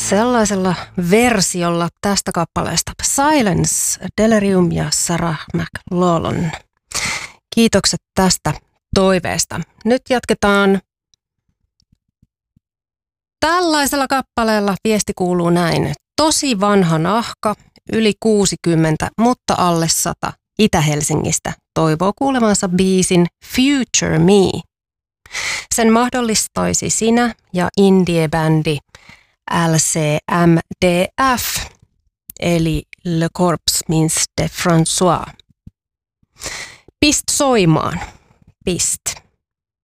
sellaisella versiolla tästä kappaleesta Silence, Delirium ja Sarah McLachlan. Kiitokset tästä toiveesta. Nyt jatketaan tällaisella kappaleella. Viesti kuuluu näin. Tosi vanha nahka, yli 60, mutta alle 100 Itä-Helsingistä toivoo kuulemansa biisin Future Me. Sen mahdollistaisi sinä ja indie-bändi LCMDF, eli Le Corps Means de François. Pist soimaan. Pist.